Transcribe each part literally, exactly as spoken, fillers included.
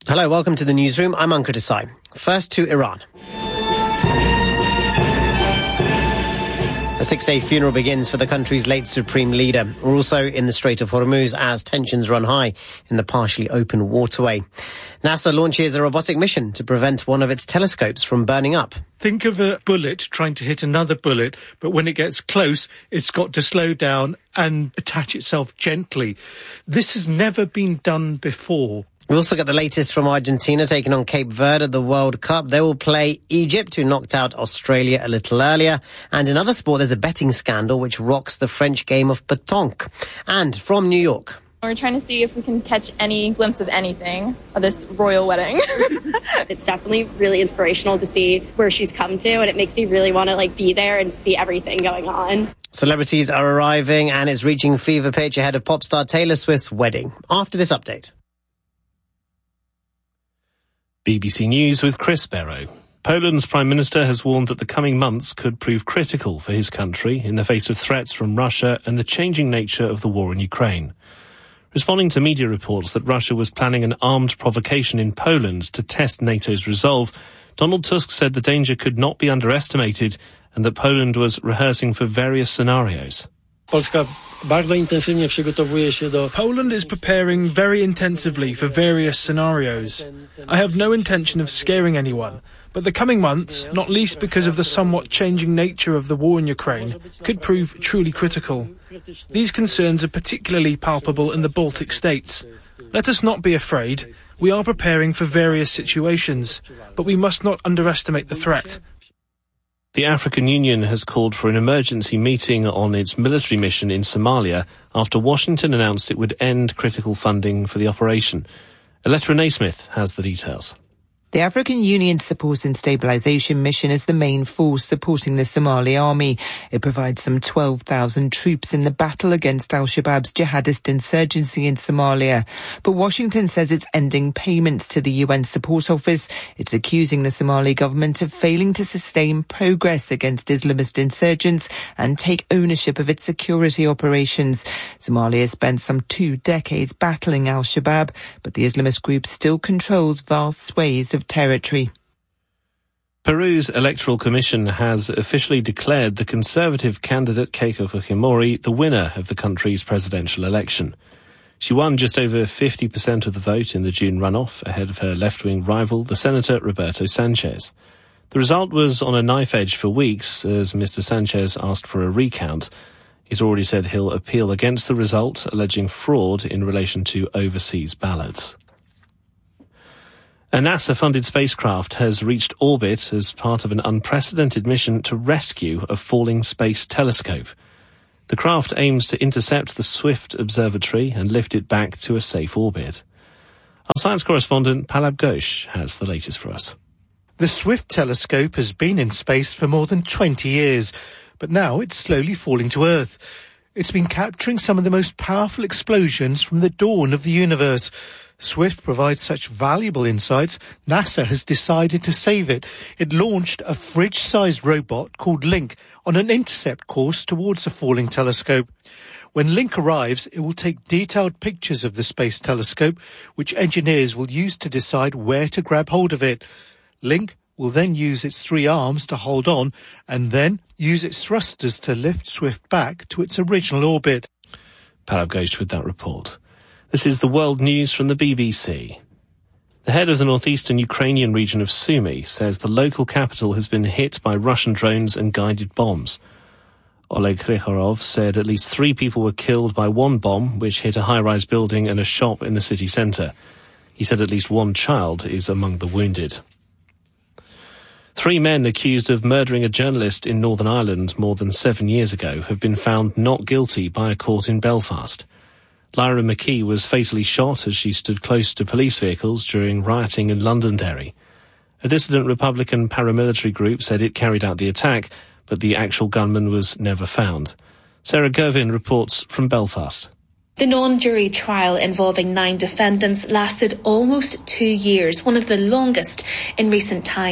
Hello, welcome to the newsroom. I'm Ankur Desai. First to Iran. A six-day funeral begins for the country's late supreme leader. We're also in the Strait of Hormuz as tensions run high in the partially open waterway. NASA launches a robotic mission to prevent one of its telescopes from burning up. Think of a bullet trying to hit another bullet, but when it gets close, it's got to slow down and attach itself gently. This has never been done before. We also get the latest from Argentina taking on Cape Verde at the World Cup. They will play Egypt, who knocked out Australia a little earlier. And in other sport, there's a betting scandal which rocks the French game of pétanque. And from New York. We're trying to see if we can catch any glimpse of anything of this royal wedding. It's definitely really inspirational to see where she's come to, and it makes me really want to like be there and see everything going on. Celebrities are arriving and it's reaching fever pitch ahead of pop star Taylor Swift's wedding. After this update. B B C News with Chris Barrow. Poland's Prime Minister has warned that the coming months could prove critical for his country in the face of threats from Russia and the changing nature of the war in Ukraine. Responding to media reports that Russia was planning an armed provocation in Poland to test NATO's resolve, Donald Tusk said the danger could not be underestimated and that Poland was rehearsing for various scenarios. Poland is preparing very intensively for various scenarios. I have no intention of scaring anyone, but the coming months, not least because of the somewhat changing nature of the war in Ukraine, could prove truly critical. These concerns are particularly palpable in the Baltic states. Let us not be afraid. We are preparing for various situations, but we must not underestimate the threat. The African Union has called for an emergency meeting on its military mission in Somalia after Washington announced it would end critical funding for the operation. Elettra Naismith has the details. The African Union's Support and Stabilisation Mission is the main force supporting the Somali army. It provides some twelve thousand troops in the battle against al-Shabaab's jihadist insurgency in Somalia. But Washington says it's ending payments to the U N Support Office. It's accusing the Somali government of failing to sustain progress against Islamist insurgents and take ownership of its security operations. Somalia spent some two decades battling al-Shabaab, but the Islamist group still controls vast swathes of territory. Peru's Electoral Commission has officially declared the conservative candidate Keiko Fujimori the winner of the country's presidential election. She won just over fifty percent of the vote in the June runoff, ahead of her left-wing rival, the Senator Roberto Sanchez. The result was on a knife edge for weeks, as Mister Sanchez asked for a recount. He's already said he'll appeal against the result, alleging fraud in relation to overseas ballots. A NASA-funded spacecraft has reached orbit as part of an unprecedented mission to rescue a falling space telescope. The craft aims to intercept the Swift Observatory and lift it back to a safe orbit. Our science correspondent Palab Ghosh has the latest for us. The Swift telescope has been in space for more than twenty years, but now it's slowly falling to Earth. It's been capturing some of the most powerful explosions from the dawn of the universe. Swift provides such valuable insights, NASA has decided to save it. It launched a fridge-sized robot called Link on an intercept course towards the falling telescope. When Link arrives, it will take detailed pictures of the space telescope, which engineers will use to decide where to grab hold of it. Link will then use its three arms to hold on and then use its thrusters to lift Swift back to its original orbit. Palab Ghosh with that report. This is the world news from the B B C. The head of the northeastern Ukrainian region of Sumy says the local capital has been hit by Russian drones and guided bombs. Oleg Krychorov said at least three people were killed by one bomb, which hit a high-rise building and a shop in the city centre. He said at least one child is among the wounded. Three men accused of murdering a journalist in Northern Ireland more than seven years ago have been found not guilty by a court in Belfast. Lyra McKee was fatally shot as she stood close to police vehicles during rioting in Londonderry. A dissident Republican paramilitary group said it carried out the attack, but the actual gunman was never found. Sarah Gervin reports from Belfast. The non-jury trial involving nine defendants lasted almost two years, one of the longest in recent times.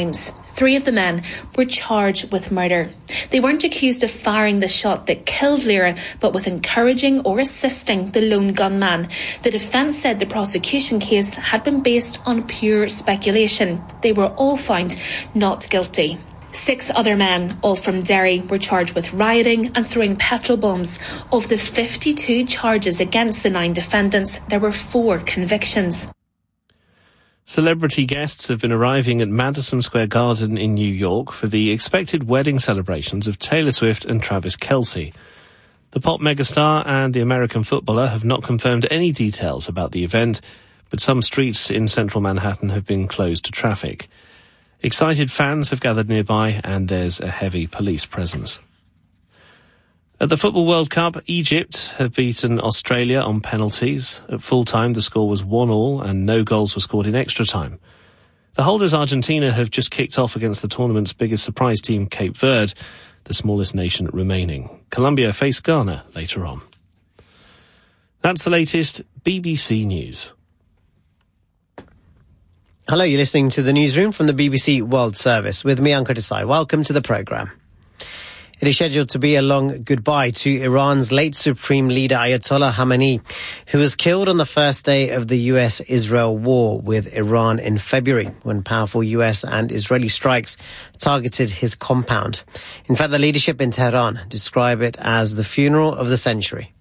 Three of the men were charged with murder. They weren't accused of firing the shot that killed Lira, but with encouraging or assisting the lone gunman. The defence said the prosecution case had been based on pure speculation. They were all found not guilty. Six other men, all from Derry, were charged with rioting and throwing petrol bombs. Of the fifty-two charges against the nine defendants, there were four convictions. Celebrity guests have been arriving at Madison Square Garden in New York for the expected wedding celebrations of Taylor Swift and Travis Kelce. The pop megastar and the American footballer have not confirmed any details about the event, but some streets in central Manhattan have been closed to traffic. Excited fans have gathered nearby and there's a heavy police presence. At the Football World Cup, Egypt have beaten Australia on penalties. At full-time, the score was one all and no goals were scored in extra time. The holders Argentina have just kicked off against the tournament's biggest surprise team, Cape Verde, the smallest nation remaining. Colombia face Ghana later on. That's the latest B B C News. Hello, you're listening to the newsroom from the B B C World Service with me, Ankur Desai. Welcome to the programme. It is scheduled to be a long goodbye to Iran's late Supreme Leader Ayatollah Khamenei, who was killed on the first day of the U S Israel war with Iran in February, when powerful U S and Israeli strikes targeted his compound. In fact, the leadership in Tehran describe it as the funeral of the century.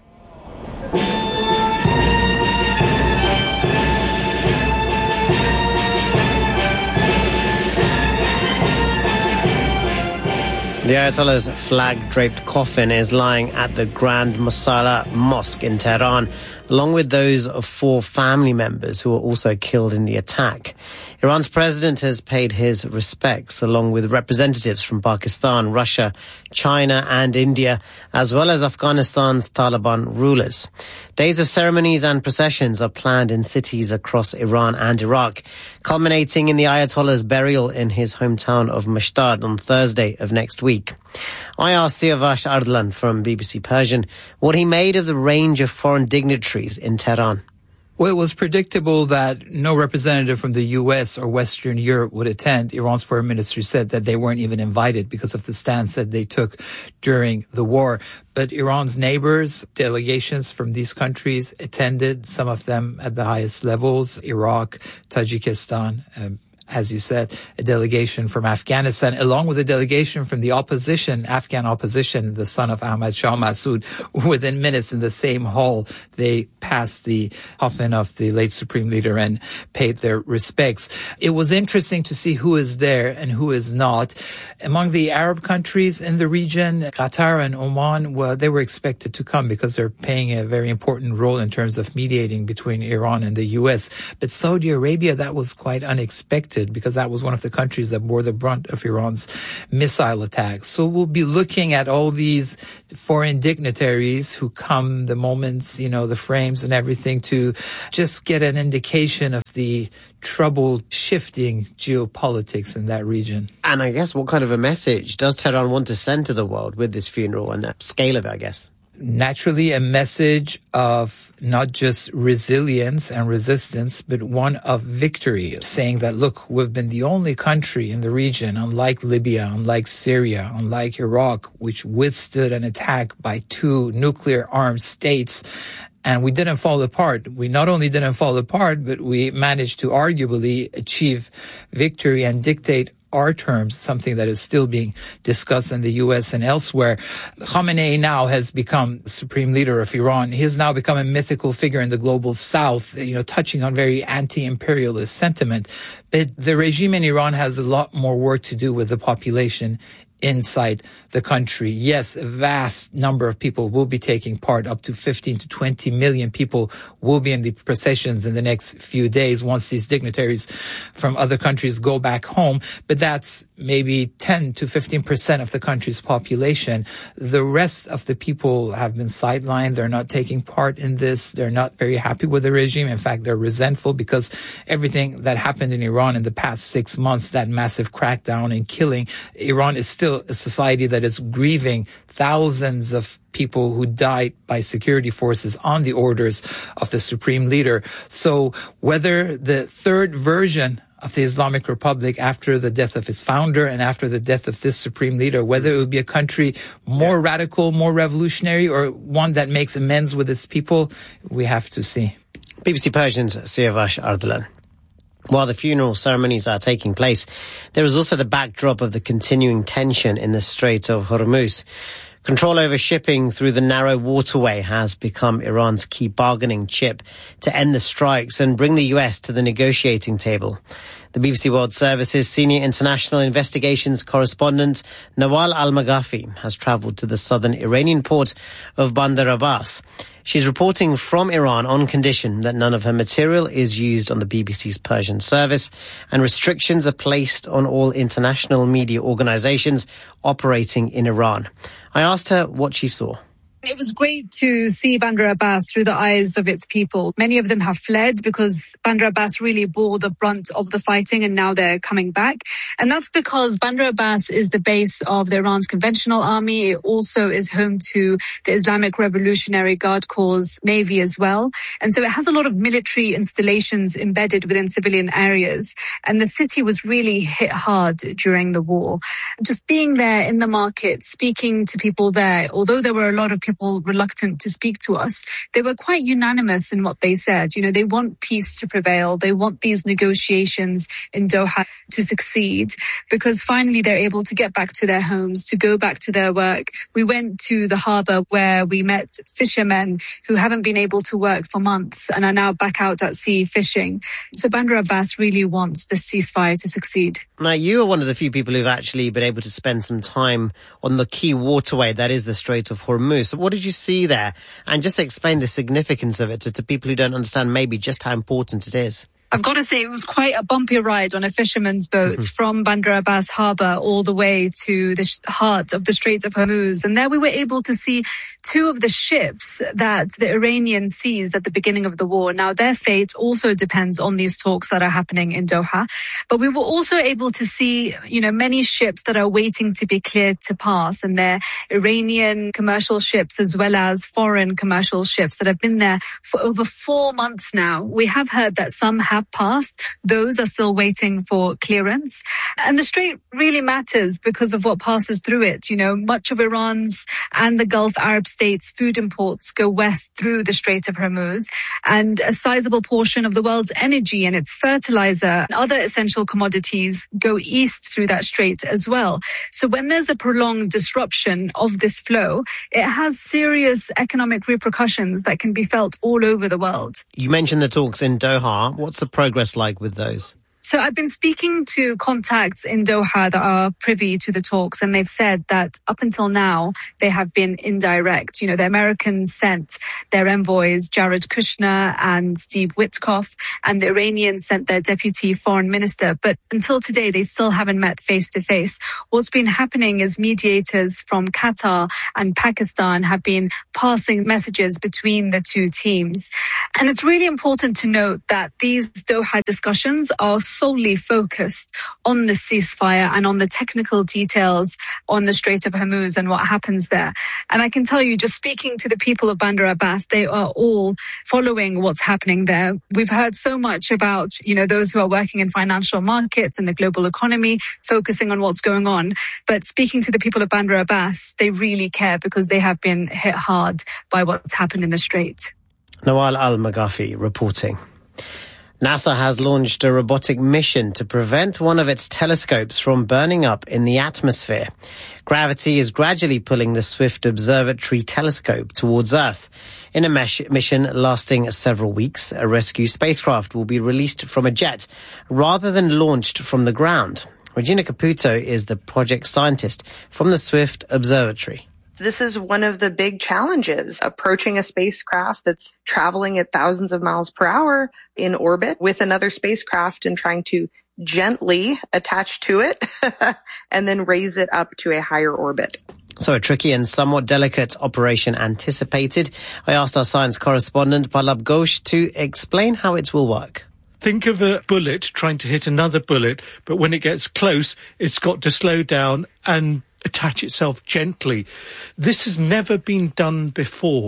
The Ayatollah's flag-draped coffin is lying at the Grand Mosalla Mosque in Tehran, along with those of four family members who were also killed in the attack. Iran's president has paid his respects, along with representatives from Pakistan, Russia, China and India, as well as Afghanistan's Taliban rulers. Days of ceremonies and processions are planned in cities across Iran and Iraq, culminating in the Ayatollah's burial in his hometown of Mashtad on Thursday of next week. I asked Siavash Ardlan from B B C Persian what he made of the range of foreign dignitaries in Tehran. Well, it was predictable that no representative from the U S or Western Europe would attend. Iran's foreign ministry said that they weren't even invited because of the stance that they took during the war. But Iran's neighbors, delegations from these countries attended, some of them at the highest levels, Iraq, Tajikistan, um, as you said, a delegation from Afghanistan, along with a delegation from the opposition, Afghan opposition, the son of Ahmad Shah Massoud. Within minutes in the same hall, they passed the coffin of the late Supreme Leader and paid their respects. It was interesting to see who is there and who is not. Among the Arab countries in the region, Qatar and Oman, well, they were expected to come because they're playing a very important role in terms of mediating between Iran and the U S. But Saudi Arabia, that was quite unexpected, because that was one of the countries that bore the brunt of Iran's missile attacks. So we'll be looking at all these foreign dignitaries who come the moments, you know, the frames and everything, to just get an indication of the troubled, shifting geopolitics in that region. And I guess what kind of a message does Tehran want to send to the world with this funeral and the scale of it, I guess? Naturally, a message of not just resilience and resistance, but one of victory, saying that, look, we've been the only country in the region, unlike Libya, unlike Syria, unlike Iraq, which withstood an attack by two nuclear-armed states. And we didn't fall apart. We not only didn't fall apart, but we managed to arguably achieve victory and dictate our terms, something that is still being discussed in the U S and elsewhere. Khamenei now has become supreme leader of Iran. He has now become a mythical figure in the global south, you know, touching on very anti-imperialist sentiment. But the regime in Iran has a lot more work to do with the population inside the country. Yes, a vast number of people will be taking part. Up to fifteen to twenty million people will be in the processions in the next few days once these dignitaries from other countries go back home. But that's maybe ten to fifteen percent of the country's population. The rest of the people have been sidelined. They're not taking part in this. They're not very happy with the regime. In fact, they're resentful because everything that happened in Iran in the past six months, that massive crackdown and killing, Iran is still a society that is grieving thousands of people who died by security forces on the orders of the supreme leader. So whether the third version of the Islamic Republic after the death of its founder and after the death of this supreme leader, whether it would be a country more yeah. radical, more revolutionary, or one that makes amends with its people, we have to see. B B C Persian's Siavash Ardalan. While the funeral ceremonies are taking place, there is also the backdrop of the continuing tension in the Strait of Hormuz. Control over shipping through the narrow waterway has become Iran's key bargaining chip to end the strikes and bring the U S to the negotiating table. The B B C World Service's senior international investigations correspondent Nawal Al-Maghafi has travelled to the southern Iranian port of Bandar Abbas. She's reporting from Iran on condition that none of her material is used on the B B C's Persian service, and restrictions are placed on all international media organisations operating in Iran. I asked her what she saw. It was great to see Bandar Abbas through the eyes of its people. Many of them have fled because Bandar Abbas really bore the brunt of the fighting, and now they're coming back. And that's because Bandar Abbas is the base of the Iran's conventional army. It also is home to the Islamic Revolutionary Guard Corps' navy as well. And so it has a lot of military installations embedded within civilian areas. And the city was really hit hard during the war. Just being there in the market, speaking to people there, although there were a lot of people reluctant to speak to us, they were quite unanimous in what they said. You know, they want peace to prevail. They want these negotiations in Doha to succeed, because finally they're able to get back to their homes, to go back to their work. We went to the harbour where we met fishermen who haven't been able to work for months and are now back out at sea fishing. So Bandar Abbas really wants the ceasefire to succeed. Now, you are one of the few people who've actually been able to spend some time on the key waterway that is the Strait of Hormuz. So what did you see there? And just explain the significance of it to, to people who don't understand maybe just how important it is. I've got to say it was quite a bumpy ride on a fisherman's boat mm-hmm. from Bandar Abbas harbour all the way to the heart of the Strait of Hormuz. And there we were able to see two of the ships that the Iranians seized at the beginning of the war. Now, their fate also depends on these talks that are happening in Doha. But we were also able to see, you know, many ships that are waiting to be cleared to pass. And they're Iranian commercial ships as well as foreign commercial ships that have been there for over four months now. We have heard that some have passed. Those are still waiting for clearance. And the strait really matters because of what passes through it. You know, much of Iran's and the Gulf Arab states' food imports go west through the Strait of Hormuz. And a sizable portion of the world's energy and its fertilizer and other essential commodities go east through that strait as well. So when there's a prolonged disruption of this flow, it has serious economic repercussions that can be felt all over the world. You mentioned the talks in Doha. What's the progress like with those? So I've been speaking to contacts in Doha that are privy to the talks, and they've said that up until now, they have been indirect. You know, the Americans sent their envoys, Jared Kushner and Steve Witkoff, and the Iranians sent their deputy foreign minister. But until today, they still haven't met face to face. What's been happening is mediators from Qatar and Pakistan have been passing messages between the two teams. And it's really important to note that these Doha discussions are solely focused on the ceasefire and on the technical details on the Strait of Hormuz and what happens there. And I can tell you, just speaking to the people of Bandar Abbas, they are all following what's happening there. We've heard so much about, you know, those who are working in financial markets and the global economy, focusing on what's going on. But speaking to the people of Bandar Abbas, they really care because they have been hit hard by what's happened in the Strait. Nawal Al-Maghafi reporting. NASA has launched a robotic mission to prevent one of its telescopes from burning up in the atmosphere. Gravity is gradually pulling the Swift Observatory telescope towards Earth. In a mesh- mission lasting several weeks, a rescue spacecraft will be released from a jet rather than launched from the ground. Regina Caputo is the project scientist from the Swift Observatory. This is one of the big challenges, approaching a spacecraft that's traveling at thousands of miles per hour in orbit with another spacecraft and trying to gently attach to it and then raise it up to a higher orbit. So a tricky and somewhat delicate operation anticipated. I asked our science correspondent, Pallab Ghosh, to explain how it will work. Think of a bullet trying to hit another bullet, but when it gets close, it's got to slow down and attach itself gently. This has never been done before.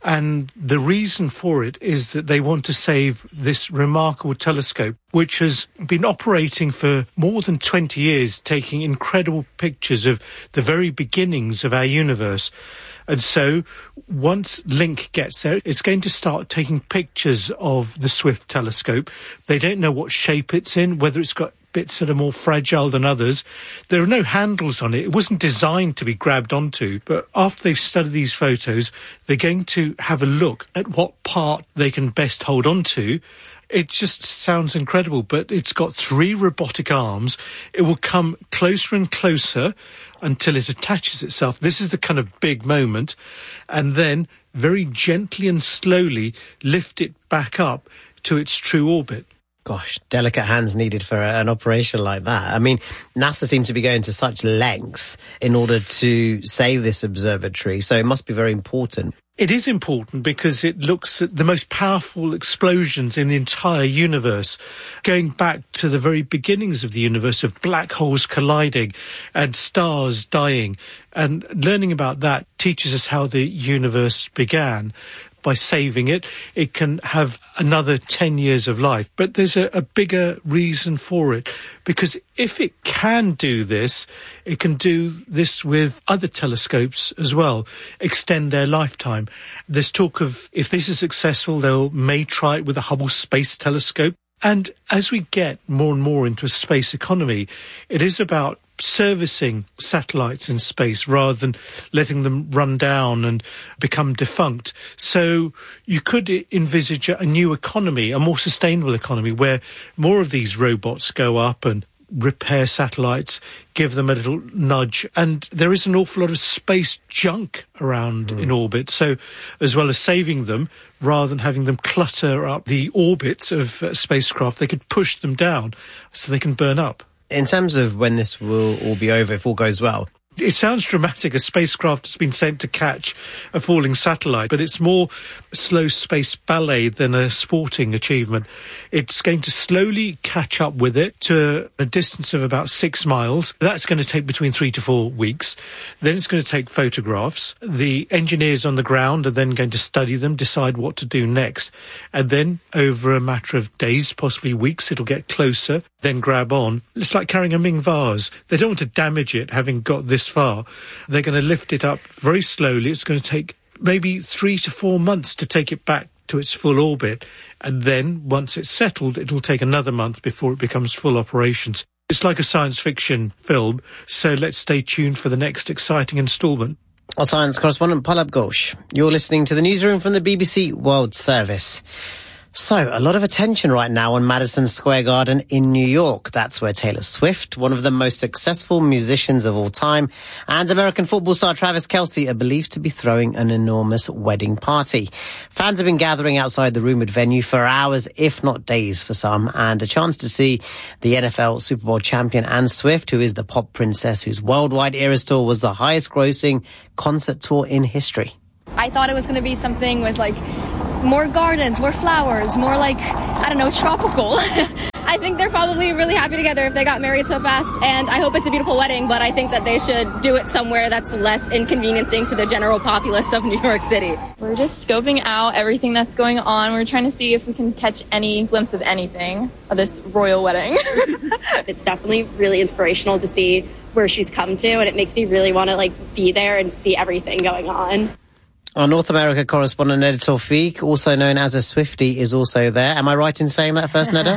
And the reason for it is that they want to save this remarkable telescope, which has been operating for more than twenty years, taking incredible pictures of the very beginnings of our universe. And so once Link gets there, it's going to start taking pictures of the Swift telescope. They don't know what shape it's in, whether it's got bits that are more fragile than others. There are no handles on it. It wasn't designed to be grabbed onto. But after they've studied these photos, they're going to have a look at what part they can best hold on to. It just sounds incredible, but it's got three robotic arms. It will come closer and closer until it attaches itself. This is the kind of big moment. And then very gently and slowly lift it back up to its true orbit. Gosh, delicate hands needed for an operation like that. I mean, NASA seems to be going to such lengths in order to save this observatory, so it must be very important. It is important because it looks at the most powerful explosions in the entire universe, going back to the very beginnings of the universe, of black holes colliding and stars dying. And learning about that teaches us how the universe began. By saving it, it can have another ten years of life. But there's a, a bigger reason for it, because if it can do this, it can do this with other telescopes as well, extend their lifetime. There's talk of, if this is successful, they'll may try it with the Hubble Space Telescope. And as we get more and more into a space economy, it is about servicing satellites in space rather than letting them run down and become defunct. So you could envisage a new economy, a more sustainable economy, where more of these robots go up and repair satellites, give them a little nudge. And there is an awful lot of space junk around mm. in orbit. So as well as saving them, rather than having them clutter up the orbits of uh, spacecraft, they could push them down so they can burn up. In terms of when this will all be over, if all goes well, it sounds dramatic. A spacecraft has been sent to catch a falling satellite, but it's more slow space ballet than a sporting achievement. It's going to slowly catch up with it to a distance of about six miles. That's going to take between three to four weeks. Then it's going to take photographs. The engineers on the ground are then going to study them, decide what to do next. And then over a matter of days, possibly weeks, it'll get closer, then grab on. It's like carrying a Ming vase. They don't want to damage it, having got this far. They're going to lift it up very slowly. It's going to take maybe three to four months to take it back to its full orbit. And then once it's settled, it'll take another month before it becomes full operations. It's like a science fiction film. So let's stay tuned for the next exciting instalment. Our science correspondent, Pallab Ghosh. You're listening to the newsroom from the B B C World Service. So, a lot of attention right now on Madison Square Garden in New York. That's where Taylor Swift, one of the most successful musicians of all time, and American football star Travis Kelce are believed to be throwing an enormous wedding party. Fans have been gathering outside the rumoured venue for hours, if not days for some, and a chance to see the N F L Super Bowl champion and Swift, who is the pop princess whose worldwide Eras tour was the highest grossing concert tour in history. I thought it was going to be something with like more gardens, more flowers, more like, I don't know, tropical. I think they're probably really happy together if they got married so fast, and I hope it's a beautiful wedding, but I think that they should do it somewhere that's less inconveniencing to the general populace of New York City. We're just scoping out everything that's going on. We're trying to see if we can catch any glimpse of anything of this royal wedding. It's definitely really inspirational to see where she's come to, and it makes me really want to like be there and see everything going on. Our North America correspondent, Neda Tawfiq, also known as a Swiftie, is also there. Am I right in saying that first, Neda?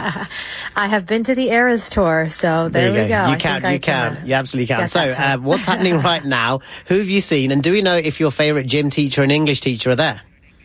I have been to the Eras tour, so there, there we go. go. You I can, you can. can. You absolutely can. So, uh, what's happening right now? Who have you seen? And do we know if your favourite gym teacher and English teacher are there?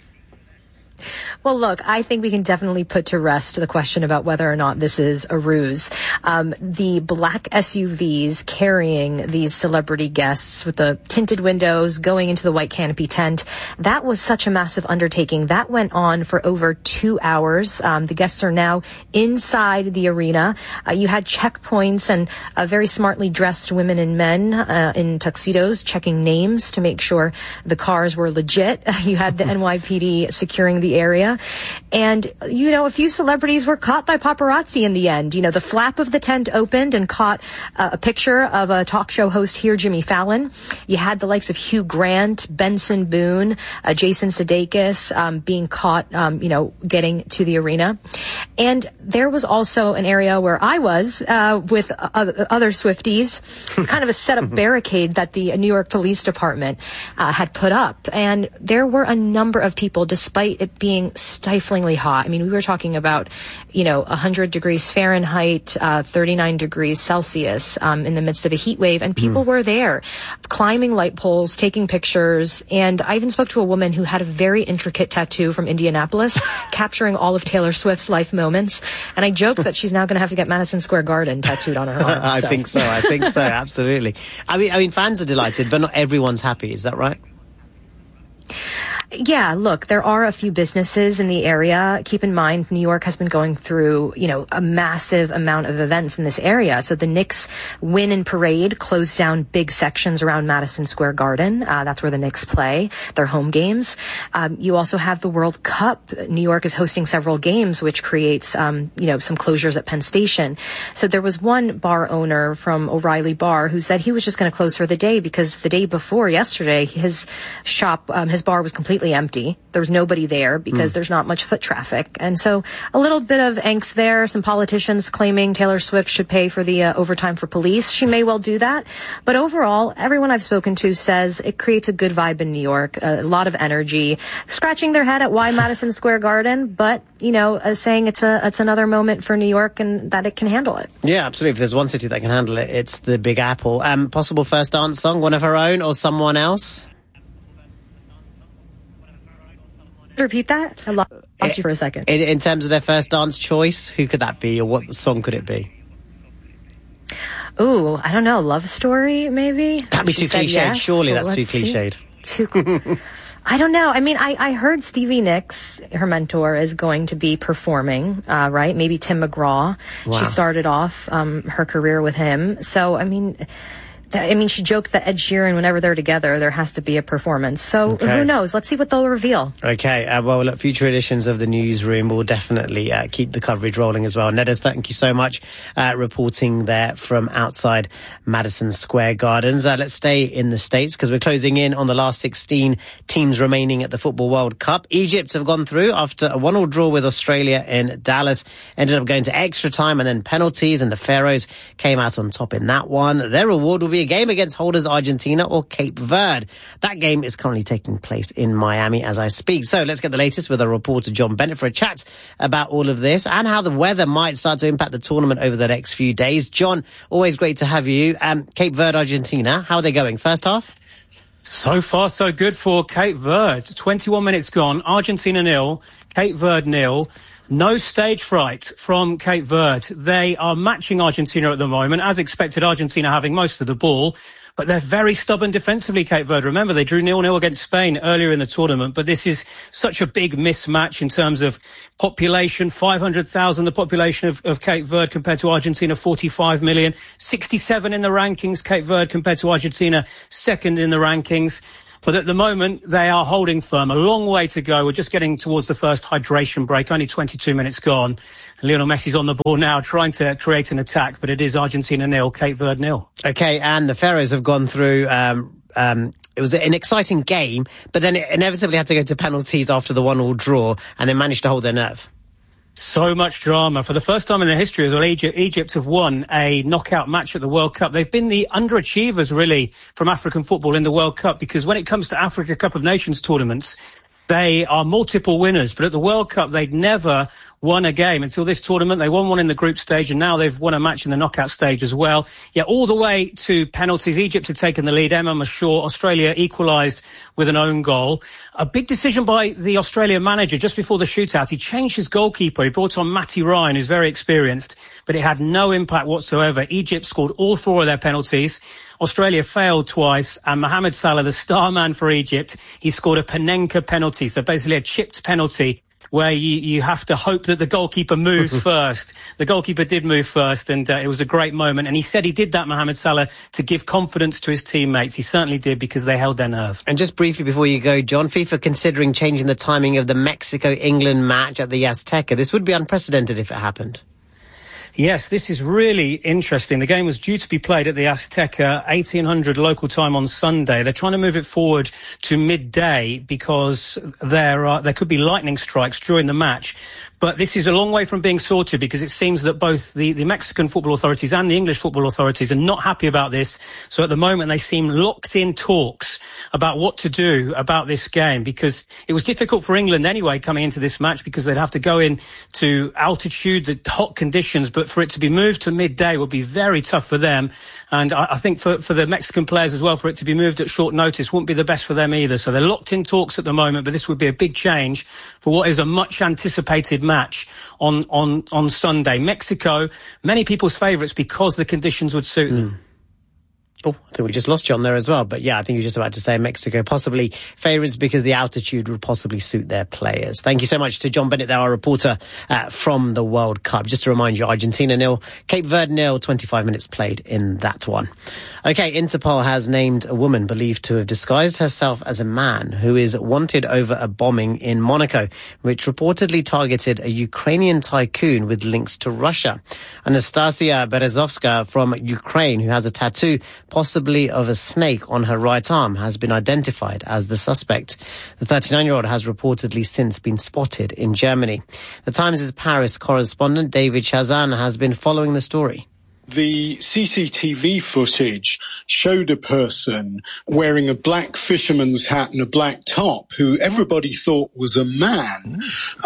Well, look, I think we can definitely put to rest the question about whether or not this is a ruse. Um, the black S U Vs carrying these celebrity guests with the tinted windows going into the white canopy tent, that was such a massive undertaking. That went on for over two hours. Um, the guests are now inside the arena. Uh, you had checkpoints and uh, very smartly dressed women and men uh, in tuxedos checking names to make sure the cars were legit. You had the N Y P D securing the area. arena. And, you know, a few celebrities were caught by paparazzi in the end. You know, the flap of the tent opened and caught uh, a picture of a talk show host here, Jimmy Fallon. You had the likes of Hugh Grant, Benson Boone, uh, Jason Sudeikis um, being caught, um, you know, getting to the arena. And there was also an area where I was uh, with uh, other Swifties, kind of a set up barricade that the New York Police Department uh, had put up. And there were a number of people, despite it being stiflingly hot. I mean, we were talking about, you know, one hundred degrees Fahrenheit, uh, thirty-nine degrees Celsius um, in the midst of a heat wave. And people mm. were there climbing light poles, taking pictures. And I even spoke to a woman who had a very intricate tattoo from Indianapolis, capturing all of Taylor Swift's life moments. And I joked that she's now going to have to get Madison Square Garden tattooed on her arm. I so. think so. I think so. Absolutely. I mean, I mean, fans are delighted, but not everyone's happy. Is that right? Yeah, look, there are a few businesses in the area. Keep in mind, New York has been going through, you know, a massive amount of events in this area. So the Knicks win and parade closed down big sections around Madison Square Garden. Uh, that's where the Knicks play their home games. Um, you also have the World Cup. New York is hosting several games, which creates, um, you know, some closures at Penn Station. So there was one bar owner from O'Reilly Bar who said he was just going to close for the day because the day before yesterday, his shop, um, his bar was completely empty. There was nobody there because mm. there's not much foot traffic. And so a little bit of angst there. Some politicians claiming Taylor Swift should pay for the uh, overtime for police. She may well do that. But overall, everyone I've spoken to says it creates a good vibe in New York, a lot of energy, scratching their head at why Madison Square Garden, but, you know, uh, saying it's a it's another moment for New York and that it can handle it. Yeah, absolutely. If there's one city that can handle it, it's the Big Apple. Um, possible first dance song, one of her own or someone else? Repeat that? I lost it, you for a second. In, in terms of their first dance choice, who could that be or what song could it be? Ooh, I don't know. Love Story, maybe? That'd be she too cliched. Yes. Surely So that's too see. cliched. Too. I don't know. I mean, I, I heard Stevie Nicks, her mentor, is going to be performing, uh, right? Maybe Tim McGraw. Wow. She started off um, her career with him. So, I mean... I mean, she joked that Ed Sheeran, whenever they're together, there has to be a performance. So okay. Who knows? Let's see what they'll reveal. Okay. Uh, well, look, future editions of the newsroom will definitely uh, keep the coverage rolling as well. Nedes, thank you so much uh, reporting there from outside Madison Square Gardens. Uh, let's stay in the States because we're closing in on the last sixteen teams remaining at the Football World Cup. Egypt have gone through after a one-all draw with Australia in Dallas. Ended up going to extra time and then penalties, and the Pharaohs came out on top in that one. Their reward will be a game against holders Argentina or Cape Verde. That game is currently taking place in Miami as I speak. So let's get the latest with our reporter John Bennett for a chat about all of this and how the weather might start to impact the tournament over the next few days. John, always great to have you. Um, Cape Verde, Argentina, how are they going? First half? So far, so good for Cape Verde. twenty-one minutes gone. Argentina nil, Cape Verde nil. No stage fright from Cape Verde. They are matching Argentina at the moment. As expected, Argentina having most of the ball. But they're very stubborn defensively, Cape Verde. Remember, they drew nil nil against Spain earlier in the tournament. But this is such a big mismatch in terms of population. five hundred thousand, the population of, of Cape Verde compared to Argentina, forty-five million. sixty-seven in the rankings, Cape Verde compared to Argentina, second in the rankings. But at the moment, they are holding firm. A long way to go. We're just getting towards the first hydration break. Only twenty-two minutes gone. Lionel Messi's on the ball now, trying to create an attack. But it is Argentina nil, Cape Verde nil. Okay, and the Pharaohs have gone through... Um, um, it was an exciting game, but then it inevitably had to go to penalties after the one-all draw, and they managed to hold their nerve. So much drama. For the first time in their history as well, Egypt, Egypt have won a knockout match at the World Cup. They've been the underachievers, really, from African football in the World Cup, because when it comes to Africa Cup of Nations tournaments, they are multiple winners. But at the World Cup, they'd never won a game until this tournament. They won one in the group stage, and now they've won a match in the knockout stage as well. Yeah, all the way to penalties. Egypt had taken the lead. Emma Mashaw, Australia equalised with an own goal. A big decision by the Australia manager just before the shootout. He changed his goalkeeper. He brought on Matty Ryan, who's very experienced, but it had no impact whatsoever. Egypt scored all four of their penalties. Australia failed twice, and Mohamed Salah, the star man for Egypt, he scored a Panenka penalty, so basically a chipped penalty where you, you have to hope that the goalkeeper moves first. The goalkeeper did move first, and uh, it was a great moment. And he said he did that, Mohamed Salah, to give confidence to his teammates. He certainly did, because they held their nerve. And just briefly before you go, John, FIFA considering changing the timing of the Mexico-England match at the Azteca. This would be unprecedented if it happened. Yes, this is really interesting. The game was due to be played at the Azteca, eighteen hundred local time on Sunday. They're trying to move it forward to midday because there are, there could be lightning strikes during the match. But this is a long way from being sorted, because it seems that both the, the Mexican football authorities and the English football authorities are not happy about this. So at the moment, they seem locked in talks about what to do about this game, because it was difficult for England anyway coming into this match, because they'd have to go in to altitude, the hot conditions. But for it to be moved to midday would be very tough for them. And I, I think for, for the Mexican players as well, for it to be moved at short notice wouldn't be the best for them either. So they're locked in talks at the moment, but this would be a big change for what is a much anticipated match. match on, on, on Sunday. Mexico, many people's favourites because the conditions would suit them. Mm. Oh, I think we just lost John there as well. But yeah, I think you were just about to say Mexico possibly favourites because the altitude would possibly suit their players. Thank you so much to John Bennett there, our reporter uh, from the World Cup. Just to remind you, Argentina nil, Cape Verde nil, twenty-five minutes played in that one. Okay, Interpol has named a woman believed to have disguised herself as a man who is wanted over a bombing in Monaco, which reportedly targeted a Ukrainian tycoon with links to Russia. Anastasia Berezovska from Ukraine, who has a tattoo possibly of a snake on her right arm, has been identified as the suspect. The thirty-nine-year-old has reportedly since been spotted in Germany. The Times' Paris correspondent David Chazan has been following the story. The C C T V footage showed a person wearing a black fisherman's hat and a black top who everybody thought was a man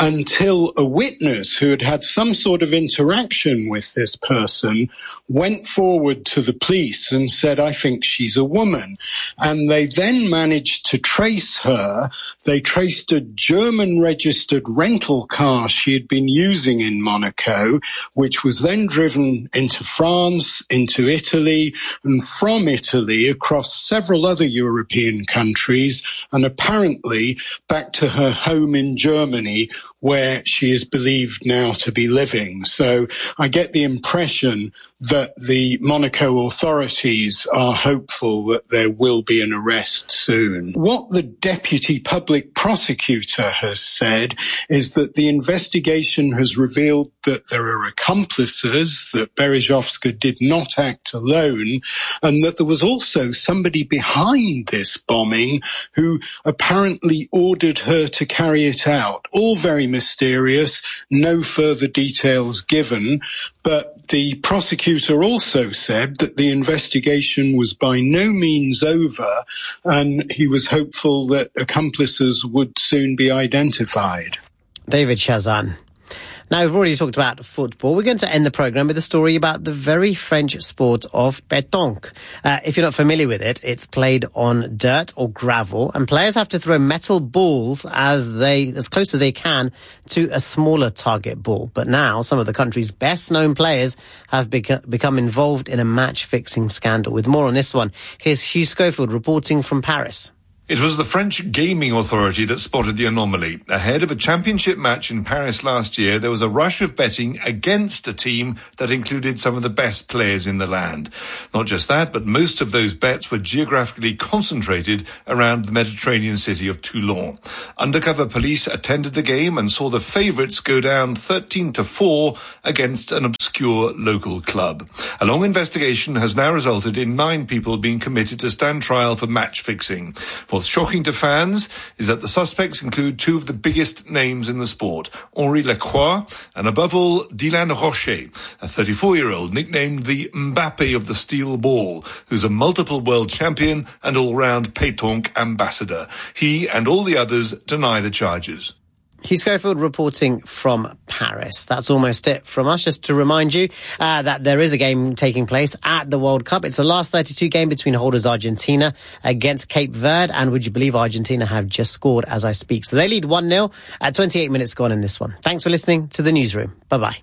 until a witness who had had some sort of interaction with this person went forward to the police and said, I think she's a woman. And they then managed to trace her. They traced a German-registered rental car she had been using in Monaco, which was then driven into France. France, into Italy, and from Italy across several other European countries, and apparently back to her home in Germany, where she is believed now to be living. So I get the impression that the Monaco authorities are hopeful that there will be an arrest soon. What the deputy public prosecutor has said is that the investigation has revealed that there are accomplices, that Berezovska did not act alone, and that there was also somebody behind this bombing who apparently ordered her to carry it out. All very mysterious, no further details given, but the prosecutor also said that the investigation was by no means over, and he was hopeful that accomplices would soon be identified. David Chazan. Now, we've already talked about football. We're going to end the programme with a story about the very French sport of pétanque. Uh, if you're not familiar with it, it's played on dirt or gravel, and players have to throw metal balls as they, as close as they can to a smaller target ball. But now, some of the country's best-known players have beca- become involved in a match-fixing scandal. With more on this one, here's Hugh Schofield reporting from Paris. It was the French Gaming Authority that spotted the anomaly. Ahead of a championship match in Paris last year, there was a rush of betting against a team that included some of the best players in the land. Not just that, but most of those bets were geographically concentrated around the Mediterranean city of Toulon. Undercover police attended the game and saw the favourites go down thirteen to four against an obscure local club. A long investigation has now resulted in nine people being committed to stand trial for match fixing. What's shocking to fans is that the suspects include two of the biggest names in the sport, Henri Lacroix and, above all, Dylan Rocher, a thirty-four-year-old nicknamed the Mbappe of the steel ball, who's a multiple world champion and all-round pétanque ambassador. He and all the others deny the charges. Hugh Schofield reporting from Paris. That's almost it from us. Just to remind you uh, that there is a game taking place at the World Cup. It's the last thirty-two game between holders Argentina against Cape Verde. And would you believe Argentina have just scored as I speak? So they lead one nil at twenty-eight minutes gone in this one. Thanks for listening to the Newsroom. Bye-bye.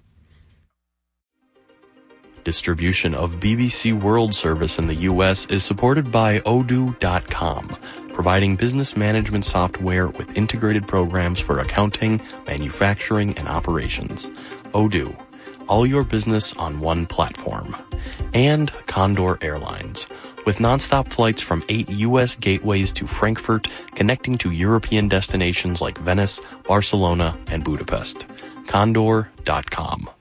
Distribution of B B C World Service in the U S is supported by Odoo dot com. providing business management software with integrated programs for accounting, manufacturing, and operations. Odoo, all your business on one platform. And Condor Airlines, with nonstop flights from eight U S gateways to Frankfurt, connecting to European destinations like Venice, Barcelona, and Budapest. Condor dot com.